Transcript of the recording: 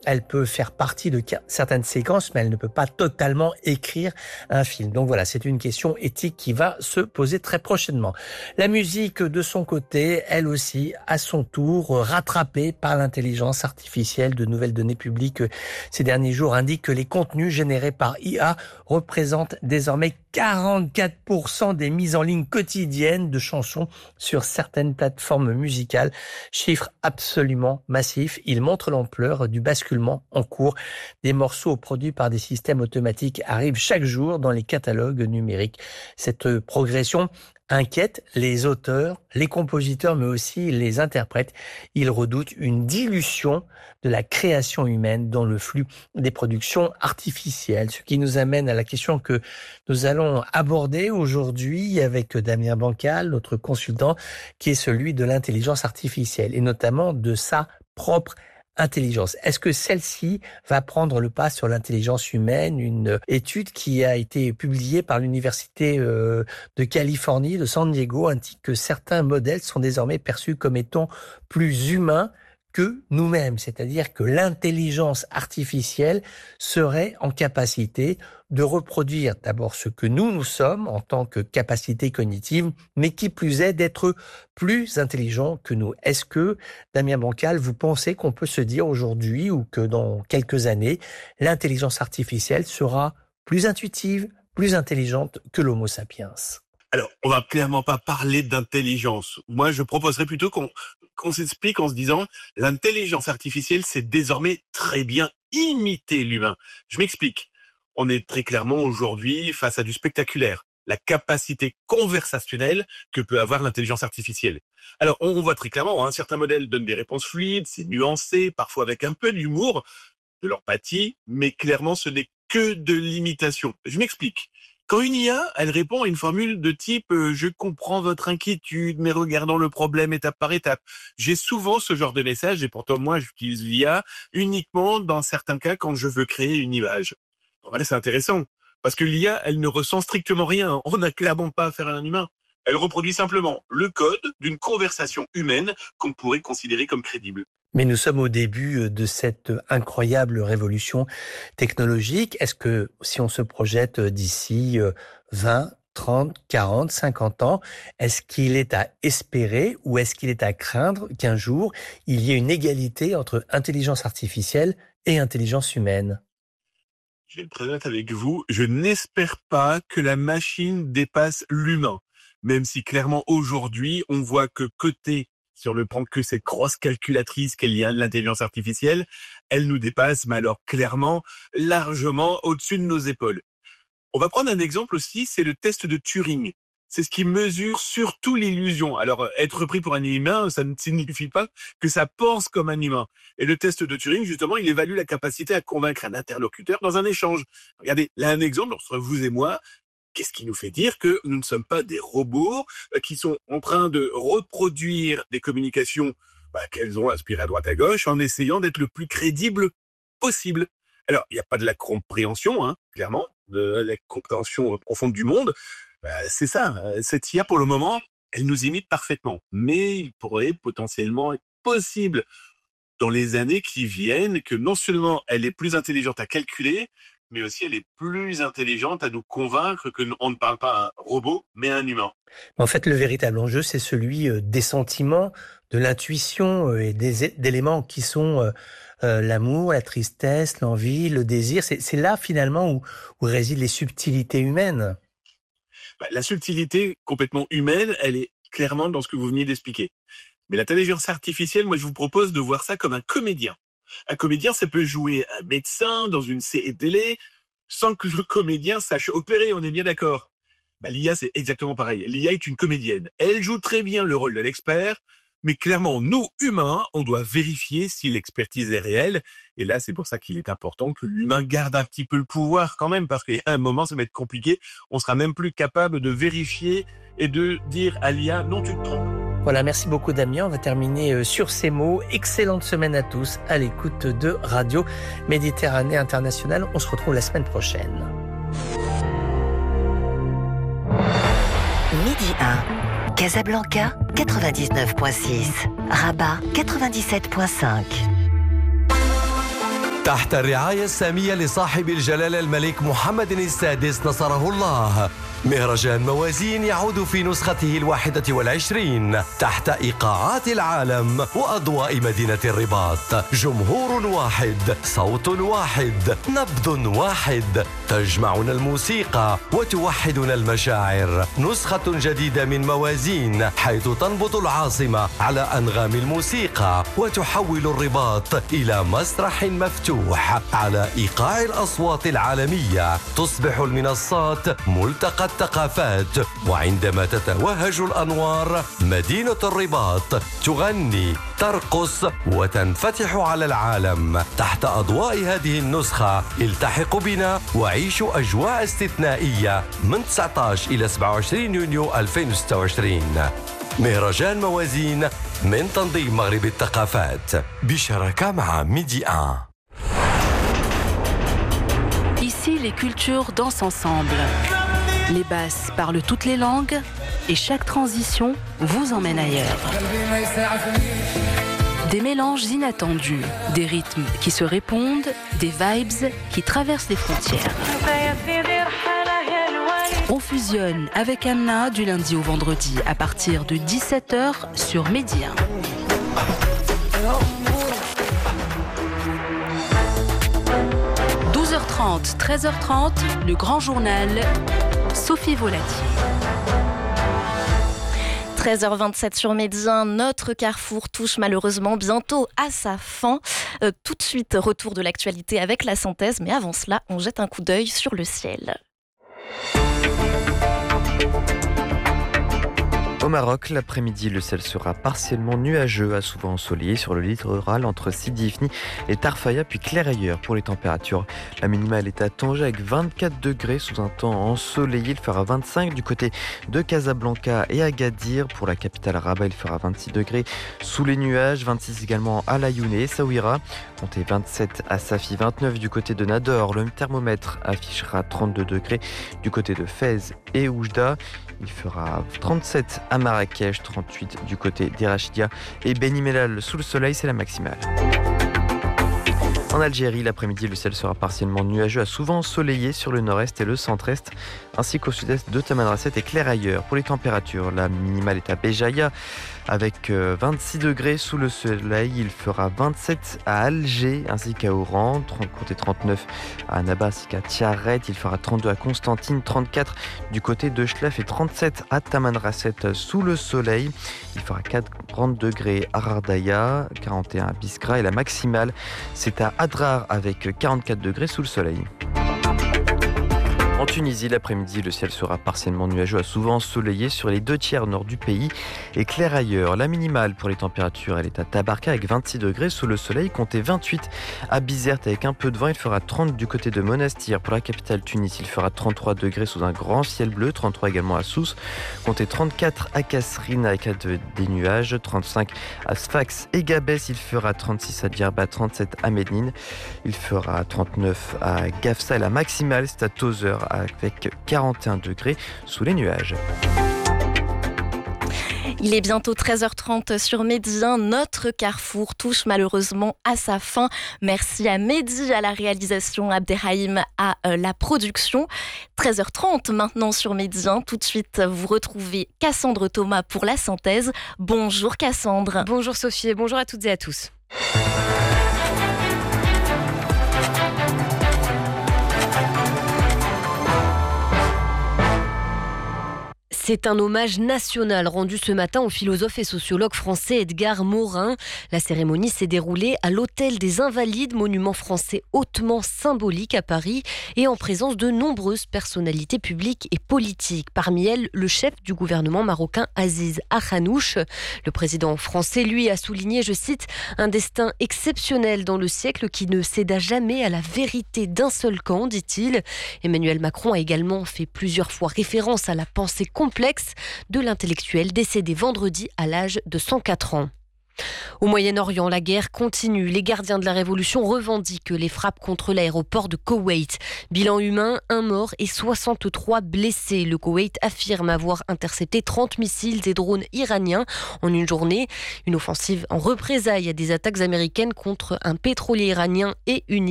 Elle peut faire partie de certaines séquences, mais elle ne peut pas totalement écrire un film. Donc voilà, c'est une question éthique qui va se poser très prochainement. La musique, de son côté, elle aussi, à son tour, rattrapée par l'intelligence artificielle. De nouvelles données publiques ces derniers jours indiquent que les contenus générés par IA représentent désormais 44% des mises en ligne quotidiennes de chansons sur certaines plateformes musicales. Chiffre absolument massif. Il montre l'ampleur du basculement en cours. Des morceaux produits par des systèmes automatiques arrivent chaque jour dans les catalogues numériques. Cette progression inquiète les auteurs, les compositeurs, mais aussi les interprètes. Ils redoutent une dilution de la création humaine dans le flux des productions artificielles. Ce qui nous amène à la question que nous allons aborder aujourd'hui avec Damien Bancal, notre consultant, qui est celui de l'intelligence artificielle et notamment de sa propre intelligence. Est-ce que celle-ci va prendre le pas sur l'intelligence humaine? Une étude qui a été publiée par l'université de Californie, de San Diego, indique que certains modèles sont désormais perçus comme étant plus humains que nous-mêmes, c'est-à-dire que l'intelligence artificielle serait en capacité de reproduire d'abord ce que nous sommes en tant que capacité cognitive, mais qui plus est d'être plus intelligent que nous. Est-ce que, Damien Bancal, vous pensez qu'on peut se dire aujourd'hui ou que dans quelques années, l'intelligence artificielle sera plus intuitive, plus intelligente que l'Homo sapiens? Alors, on va clairement pas parler d'intelligence. Moi, je proposerais plutôt qu'on s'explique en se disant l'intelligence artificielle, c'est désormais très bien imiter l'humain. Je m'explique. On est très clairement aujourd'hui face à du spectaculaire. La capacité conversationnelle que peut avoir l'intelligence artificielle. Alors, on voit très clairement, certains modèles donnent des réponses fluides, c'est nuancé, parfois avec un peu d'humour, de l'empathie, mais clairement, ce n'est que de l'imitation. Je m'explique. Quand une IA, elle répond à une formule de type je comprends votre inquiétude, mais regardons le problème étape par étape. J'ai souvent ce genre de message et pourtant moi j'utilise l'IA uniquement dans certains cas quand je veux créer une image. Bon, voilà, c'est intéressant parce que l'IA, elle ne ressent strictement rien. On n'a clairement pas affaire à un humain. Elle reproduit simplement le code d'une conversation humaine qu'on pourrait considérer comme crédible. Mais nous sommes au début de cette incroyable révolution technologique. Est-ce que si on se projette d'ici 20, 30, 40, 50 ans, est-ce qu'il est à espérer ou est-ce qu'il est à craindre qu'un jour, il y ait une égalité entre intelligence artificielle et intelligence humaine? Je vais être très honnête avec vous, je n'espère pas que la machine dépasse l'humain. Même si clairement aujourd'hui, on voit que côté sur le plan que cette grosse calculatrice qu'est l'intelligence artificielle, elle nous dépasse, mais alors clairement, largement au-dessus de nos épaules. On va prendre un exemple aussi, c'est le test de Turing. C'est ce qui mesure surtout l'illusion. Alors, être pris pour un humain, ça ne signifie pas que ça pense comme un humain. Et le test de Turing, justement, il évalue la capacité à convaincre un interlocuteur dans un échange. Regardez, là, un exemple entre vous et moi. Qu'est-ce qui nous fait dire que nous ne sommes pas des robots qui sont en train de reproduire des communications qu'elles ont aspirées à droite à gauche en essayant d'être le plus crédible possible. Alors, il n'y a pas de la compréhension, clairement, de la compréhension profonde du monde. C'est ça, cette IA, pour le moment, elle nous imite parfaitement. Mais il pourrait potentiellement être possible dans les années qui viennent que non seulement elle est plus intelligente à calculer, mais aussi elle est plus intelligente à nous convaincre qu'on ne parle pas à un robot, mais à un humain. En fait, le véritable enjeu, c'est celui des sentiments, de l'intuition et d'éléments qui sont l'amour, la tristesse, l'envie, le désir. C'est là, finalement, où résident les subtilités humaines. La subtilité complètement humaine, elle est clairement dans ce que vous veniez d'expliquer. Mais l'intelligence artificielle, moi, je vous propose de voir ça comme un comédien. Un comédien, ça peut jouer un médecin dans une série télé sans que le comédien sache opérer, on est bien d'accord. L'IA, c'est exactement pareil. L'IA est une comédienne. Elle joue très bien le rôle de l'expert, mais clairement, nous, humains, on doit vérifier si l'expertise est réelle. Et là, c'est pour ça qu'il est important que l'humain garde un petit peu le pouvoir quand même, parce qu'à un moment, ça va être compliqué. On sera même plus capable de vérifier et de dire à l'IA, non, tu te trompes. Voilà, merci beaucoup Damien. On va terminer sur ces mots. Excellente semaine à tous à l'écoute de Radio Méditerranée Internationale. On se retrouve la semaine prochaine. Midi 1, Casablanca 99.6, Rabat 97.5. تحت الرعاية السامية لصاحب الجلالة الملك محمد السادس نصره الله، مهرجان موازين يعود في نسخته 21 تحت إيقاعات العالم وأضواء مدينة الرباط. جمهور واحد، صوت واحد، نبض واحد، تجمعنا الموسيقى وتوحدنا المشاعر. نسخة جديدة من موازين حيث تنبض العاصمة على أنغام الموسيقى وتحول الرباط إلى مسرح مفتوح على إيقاع الأصوات العالمية. تصبح المنصات ملتقى الثقافات، وعندما تتوهج الأنوار مدينة الرباط تغني، ترقص وتنفتح على العالم. تحت أضواء هذه النسخة التحق بنا وعيشوا أجواء استثنائية من 19 إلى 27 يونيو 2026. مهرجان موازين من تنظيم مغرب الثقافات بشراكة مع ميدي 1. Ici, les cultures dansent ensemble. Les basses parlent toutes les langues et chaque transition vous emmène ailleurs. Des mélanges inattendus, des rythmes qui se répondent, des vibes qui traversent les frontières. On fusionne avec Amna du lundi au vendredi à partir de 17h sur Midi 1. 12h30, 13h30, le grand journal, Sophie Volatier. 13h27 sur Midi 1, notre carrefour touche malheureusement bientôt à sa fin. Tout de suite, retour de l'actualité avec la synthèse, mais avant cela, on jette un coup d'œil sur le ciel. Au Maroc, l'après-midi, le ciel sera partiellement nuageux, à souvent ensoleillé sur le littoral entre Sidi Ifni et Tarfaya, puis clair ailleurs pour les températures. La minimale est à Tanger avec 24 degrés sous un temps ensoleillé. Il fera 25 du côté de Casablanca et Agadir. Pour la capitale Rabat, il fera 26 degrés sous les nuages, 26 également à Layoune et Saouira. Comptez 27 à Safi, 29 du côté de Nador. Le thermomètre affichera 32 degrés du côté de Fès et Oujda. Il fera 37 à Marrakech, 38 du côté d'Irachidia et Beni Mellal. Sous le soleil, c'est la maximale. En Algérie, l'après-midi, le ciel sera partiellement nuageux, à souvent ensoleillé sur le nord-est et le centre-est, ainsi qu'au sud-est de Tamanrasset et clair ailleurs. Pour les températures, la minimale est à Béjaïa avec 26 degrés sous le soleil. Il fera 27 à Alger ainsi qu'à Oran, comptez 39 à Annaba ainsi qu'à Tiaret. Il fera 32 à Constantine, 34 du côté de Chlef et 37 à Tamanrasset sous le soleil. Il fera 40 degrés à Rardaya, 41 à Biskra et la maximale, c'est à Adrar avec 44 degrés sous le soleil. En Tunisie, l'après-midi, le ciel sera partiellement nuageux, à souvent ensoleillé sur les 2/3 nord du pays et clair ailleurs. La minimale pour les températures, elle est à Tabarka avec 26 degrés sous le soleil, comptez 28 à Bizerte avec un peu de vent. Il fera 30 du côté de Monastir. Pour la capitale Tunis, il fera 33 degrés sous un grand ciel bleu, 33 également à Sousse, comptez 34 à Kasserine avec des nuages, 35 à Sfax et Gabès. Il fera 36 à Djerba, 37 à Médine. Il fera 39 à Gafsa et la maximale, c'est à Tozeur avec 41 degrés sous les nuages. Il est bientôt 13h30 sur Midi 1. Notre carrefour touche malheureusement à sa fin. Merci à Mehdi à la réalisation, Abderrahim à la production. 13h30 maintenant sur Midi 1. Tout de suite, vous retrouvez Cassandre Thomas pour la synthèse. Bonjour Cassandre. Bonjour Sophie et bonjour à toutes et à tous. C'est un hommage national rendu ce matin au philosophe et sociologue français Edgar Morin. La cérémonie s'est déroulée à l'Hôtel des Invalides, monument français hautement symbolique à Paris et en présence de nombreuses personnalités publiques et politiques. Parmi elles, le chef du gouvernement marocain Aziz Akhanouch. Le président français, lui, a souligné, je cite, « un destin exceptionnel dans le siècle qui ne céda jamais à la vérité d'un seul camp », dit-il. Emmanuel Macron a également fait plusieurs fois référence à la pensée complexe de l'intellectuel décédé vendredi à l'âge de 104 ans. Au Moyen-Orient, la guerre continue. Les gardiens de la révolution revendiquent les frappes contre l'aéroport de Koweït. Bilan humain, 1 mort et 63 blessés. Le Koweït affirme avoir intercepté 30 missiles et drones iraniens en une journée. Une offensive en représailles à des attaques américaines contre un pétrolier iranien et une